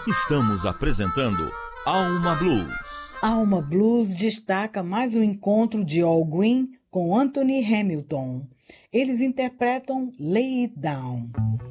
Estamos apresentando Alma Blues. Alma Blues destaca mais um encontro de Al Green com Anthony Hamilton. Eles interpretam Lay It Down.